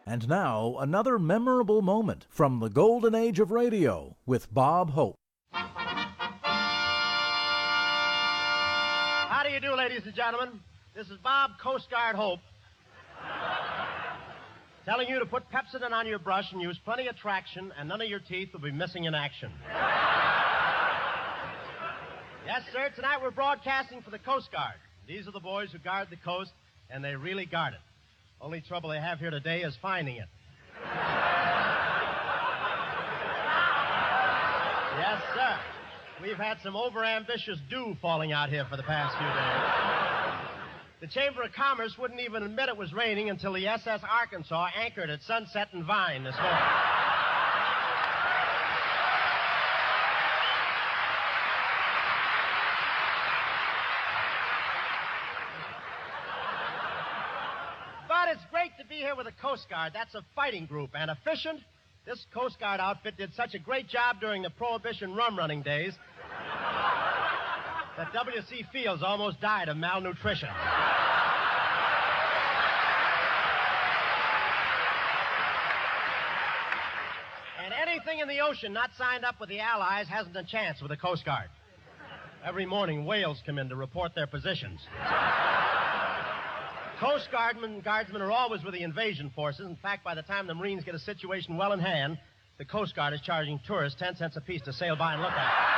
And now, another memorable moment from the golden age of radio with Bob Hope. How do you do, ladies and gentlemen? This is Bob Coast Guard Hope telling you to put Pepsodent on your brush and use plenty of traction, and none of your teeth will be missing in action. Yes, sir, tonight we're broadcasting for the Coast Guard. These are the boys who guard the coast, and they really guard it. Only trouble they have here today is finding it. Yes, sir. We've had some overambitious dew falling out here for the past few days. The Chamber of Commerce wouldn't even admit it was raining until the SS Arkansas anchored at Sunset and Vine this morning. But it's great to be here with the Coast Guard. That's a fighting group, and efficient. This Coast Guard outfit did such a great job during the Prohibition rum running days that W.C. Fields almost died of malnutrition. And anything in the ocean not signed up with the Allies hasn't a chance with the Coast Guard. Every morning, whales come in to report their positions. Coast Guardsmen are always with the invasion forces. In fact, by the time the Marines get a situation well in hand, the Coast Guard is charging tourists 10 cents apiece to sail by and look at it.